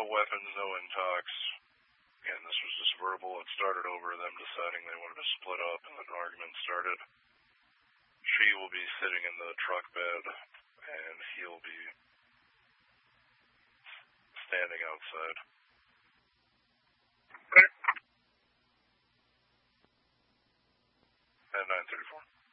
no weapons, no intox. And this was just verbal. It started over them deciding they wanted to split up, and an argument started. She will be sitting in the truck bed, and he'll be standing outside. Okay. At 9:34.